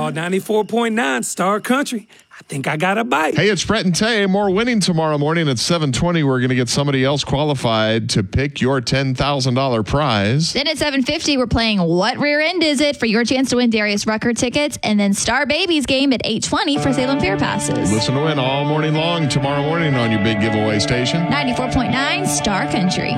Oh, 94.9 Star Country. I think I got a bite. Hey, it's Brett and Tay. More winning tomorrow morning at 7:20. We're going to get somebody else qualified to pick your $10,000 prize. Then at 7:50, we're playing What Rear End Is It for your chance to win Darius Rucker tickets. And then Star Babies game at 8:20 for Salem Fair passes. Listen to win all morning long tomorrow morning on your big giveaway station. 94.9 Star Country.